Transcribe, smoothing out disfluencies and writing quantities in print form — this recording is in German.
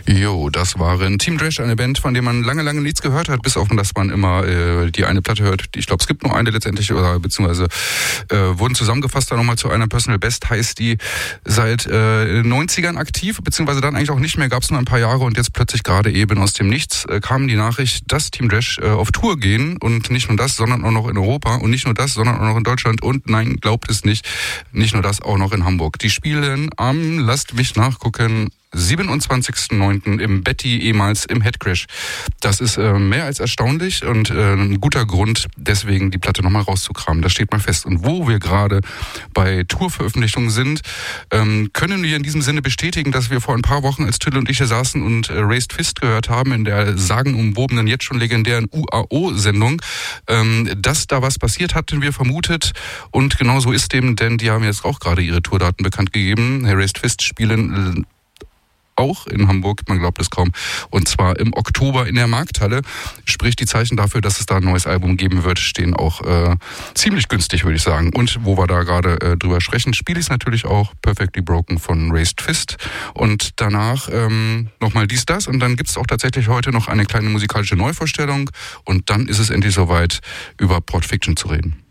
Jo, das waren Team Dresch, eine Band, von der man lange nichts gehört hat, bis auf dass man immer die eine Platte hört. Ich glaube, es gibt nur eine letztendlich, oder beziehungsweise wurden zusammengefasst dann nochmal zu einer Personal Best, heißt die seit 90ern aktiv, beziehungsweise dann eigentlich auch nicht mehr, gab es nur ein paar Jahre und jetzt plötzlich gerade eben aus dem Nichts kam die Nachricht, dass Team Dresch auf Tour gehen und nicht nur das, sondern auch noch in Europa und nicht nur das, sondern auch noch in Deutschland und nein, glaubt es nicht nur das, auch noch in Hamburg. Die spielen am, lasst mich nachgucken, 27.09. im Betty, ehemals im Headcrash. Das ist mehr als erstaunlich und ein guter Grund, deswegen die Platte nochmal rauszukramen. Das steht mal fest. Und wo wir gerade bei Tourveröffentlichungen sind, können wir in diesem Sinne bestätigen, dass wir vor ein paar Wochen, als Tülle und ich hier saßen und Raised Fist gehört haben, in der sagenumwobenen, jetzt schon legendären UAO-Sendung, dass da was passiert, hatten wir vermutet. Und genau so ist dem, denn die haben jetzt auch gerade ihre Tourdaten bekannt gegeben. Raised Fist spielen auch in Hamburg, man glaubt es kaum, und zwar im Oktober in der Markthalle. Sprich, die Zeichen dafür, dass es da ein neues Album geben wird, stehen auch ziemlich günstig, würde ich sagen. Und wo wir da gerade drüber sprechen, spiele ich es natürlich auch Perfectly Broken von Raised Fist. Und danach nochmal dies, das. Und dann gibt es auch tatsächlich heute noch eine kleine musikalische Neuvorstellung. Und dann ist es endlich soweit, über Pulp Fiction zu reden.